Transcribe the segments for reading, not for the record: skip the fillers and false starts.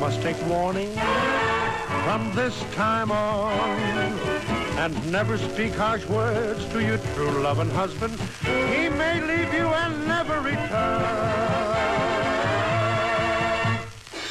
must take warning from this time on, and never speak harsh words to your true loving husband. He may leave you and never return.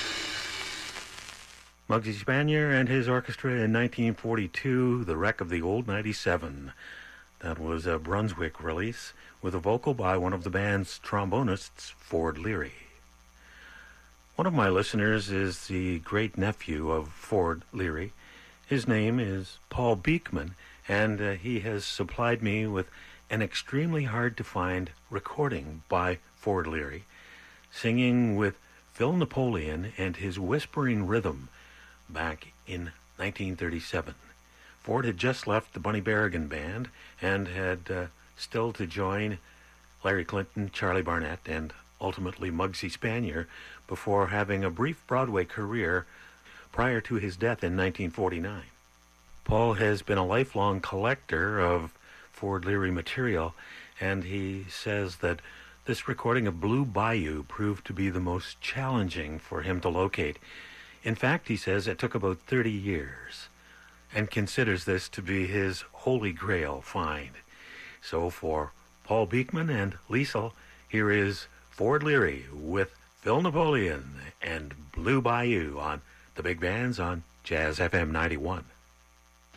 Muggsy Spanier and his orchestra in 1942, The Wreck of the Old 97. That was a Brunswick release with a vocal by one of the band's trombonists, Ford Leary. One of my listeners is the great-nephew of Ford Leary. His name is Paul Beekman, and he has supplied me with an extremely hard-to-find recording by Ford Leary, singing with Phil Napoleon and his whispering rhythm back in 1937. Ford had just left the Bunny Berrigan Band and had still to join Larry Clinton, Charlie Barnett, and ultimately Muggsy Spanier before having a brief Broadway career prior to his death in 1949. Paul has been a lifelong collector of Ford Leary material, and he says that this recording of Blue Bayou proved to be the most challenging for him to locate. In fact, he says it took about 30 years, and considers this to be his holy grail find. So for Paul Beekman and Liesl, here is Ford Leary with Phil Napoleon and Blue Bayou on the Big Bands on Jazz FM 91.